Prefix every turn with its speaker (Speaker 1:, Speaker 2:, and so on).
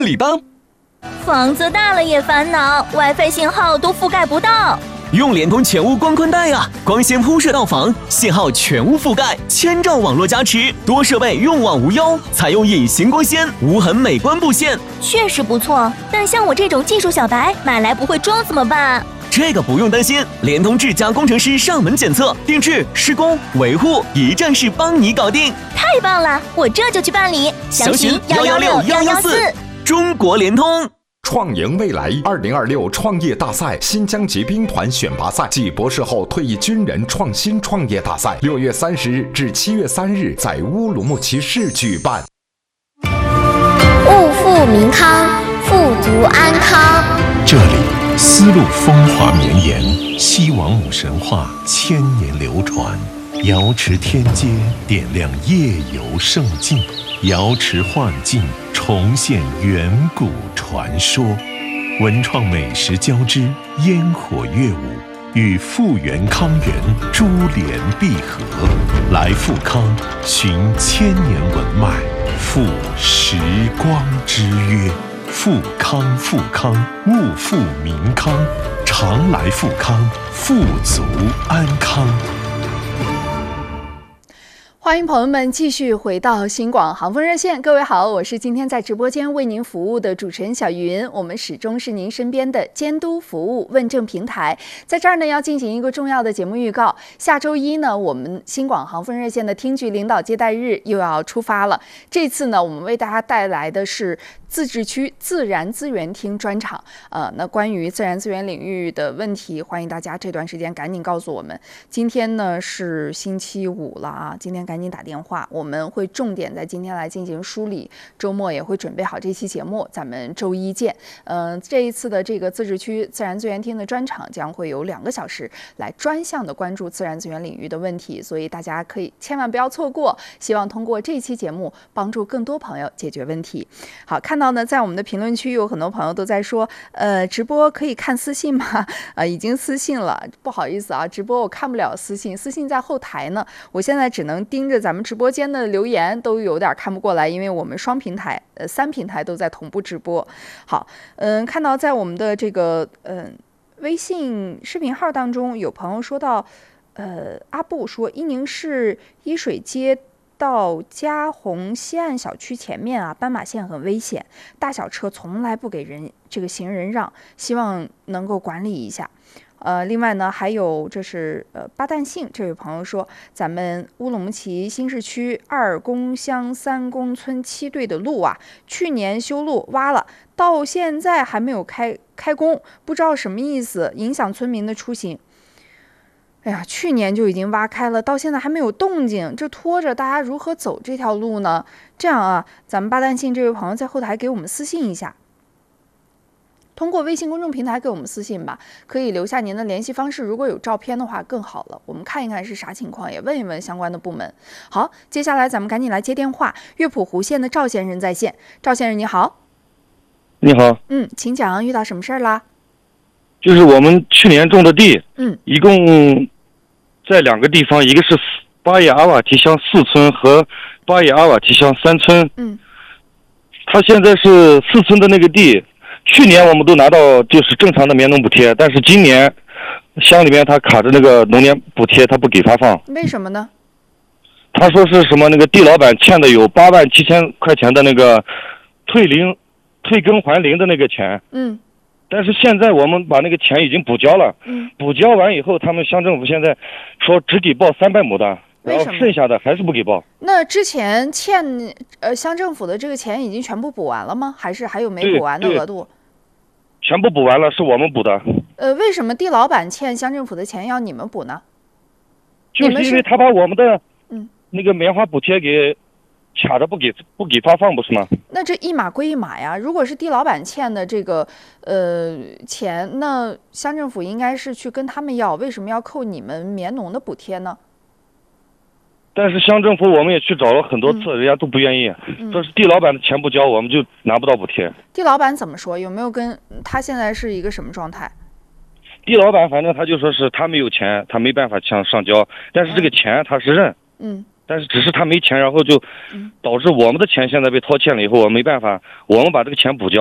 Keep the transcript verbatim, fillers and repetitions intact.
Speaker 1: 礼吧。
Speaker 2: 房子大了也烦恼 ，WiFi 信号都覆盖不到。
Speaker 1: 用联通全屋光宽带啊，光纤铺设到房，信号全屋覆盖，千兆网络加持，多设备用网无忧，采用隐形光纤，无痕美观布线，
Speaker 2: 确实不错。但像我这种技术小白，买来不会装怎么办？
Speaker 1: 这个不用担心，联通智家工程师上门检测、定制、施工、维护，一站式帮你搞定。
Speaker 2: 太棒了，我这就去办理。详询幺幺六幺幺四。
Speaker 1: 中国联通。
Speaker 3: 创赢未来二零二六创业大赛新疆籍兵团选拔赛暨博士后退役军人创新创业大赛，六月三十日至七月三日在乌鲁木齐市举办。
Speaker 4: 物富民康，富足安康。
Speaker 5: 这里丝路风华绵延，西王母神话千年流传，瑶池天街点亮夜游胜境，瑶池幻境重现远古传说，文创美食交织，烟火乐舞与富源康源珠联璧合，来富康寻千年文脉，赴时光之约，富康富康物富民康，常来富康，富足安康。
Speaker 6: 欢迎朋友们继续回到新广航风热线，各位好，我是今天在直播间为您服务的主持人小云。我们始终是您身边的监督服务问政平台，在这儿呢要进行一个重要的节目预告。下周一呢，我们新广航风热线的厅局领导接待日又要出发了。这次呢，我们为大家带来的是自治区自然资源厅专场。呃，那关于自然资源领域的问题，欢迎大家这段时间赶紧告诉我们。今天呢是星期五了啊，今天赶紧打电话，我们会重点在今天来进行梳理，周末也会准备好这期节目，咱们周一见。嗯、呃，这一次的这个自治区自然资源厅的专场将会有两个小时来专项的关注自然资源领域的问题，所以大家可以千万不要错过。希望通过这期节目帮助更多朋友解决问题。好，看到呢，在我们的评论区有很多朋友都在说，呃，直播可以看私信吗？呃，已经私信了，不好意思啊，直播我看不了私信，私信在后台呢，我现在只能盯着咱们直播间的留言，都有点看不过来，因为我们双平台，呃，三平台都在同步直播。好，嗯，看到在我们的这个嗯微信视频号当中，有朋友说到，呃，阿布说，伊宁市伊水街到嘉宏西岸小区前面啊，斑马线很危险，大小车从来不给人这个行人让，希望能够管理一下。呃，另外呢，还有这是呃巴旦信这位朋友说，咱们乌鲁木齐新市区二公乡三公村七队的路啊，去年修路挖了，到现在还没有开开工，不知道什么意思，影响村民的出行。哎呀，去年就已经挖开了，到现在还没有动静，这拖着大家如何走这条路呢？这样啊，咱们巴旦信这位朋友在后台给我们私信一下。通过微信公众平台给我们私信吧，可以留下您的联系方式，如果有照片的话更好了，我们看一看是啥情况，也问一问相关的部门。好，接下来咱们赶紧来接电话，乐浦湖县的赵先生在线。赵先生你好。
Speaker 7: 你好。
Speaker 6: 嗯，请讲，遇到什么事儿啦？
Speaker 7: 就是我们去年种的地，
Speaker 6: 嗯，
Speaker 7: 一共在两个地方，一个是巴野阿瓦提乡四村和巴野阿瓦提乡三村，
Speaker 6: 嗯，
Speaker 7: 他现在是四村的那个地，去年我们都拿到就是正常的棉农补贴，但是今年乡里面他卡着那个农年补贴，他不给发放。
Speaker 6: 为什么呢？
Speaker 7: 他说是什么那个地老板欠的有八万七千块钱的那个退零、退耕还零的那个钱。
Speaker 6: 嗯。
Speaker 7: 但是现在我们把那个钱已经补交了，
Speaker 6: 嗯，
Speaker 7: 补交完以后，他们乡政府现在说只给报三百亩的，然后剩下的还是不给报。
Speaker 6: 那之前欠呃乡政府的这个钱已经全部补完了吗？还是还有没补完的额度？
Speaker 7: 全部补完了，是我们补的。
Speaker 6: 呃，为什么地老板欠乡政府的钱要你们补呢？
Speaker 7: 就是因为他把我们的
Speaker 6: 嗯
Speaker 7: 那个棉花补贴给卡着不给不给发放，不是吗？
Speaker 6: 那这一码归一码呀。如果是地老板欠的这个呃钱，那乡政府应该是去跟他们要，为什么要扣你们棉农的补贴呢？
Speaker 7: 但是乡政府我们也去找了很多次，
Speaker 6: 嗯、
Speaker 7: 人家都不愿意，
Speaker 6: 嗯、
Speaker 7: 说是地老板的钱不交，我们就拿不到补贴。
Speaker 6: 地老板怎么说？有没有跟他现在是一个什么状态？
Speaker 7: 地老板反正他就说是他没有钱，他没办法向上交，但是这个钱他是认。
Speaker 6: 嗯。
Speaker 7: 但是只是他没钱，然后就导致我们的钱现在被拖欠了以后，我没办法，我们把这个钱补交。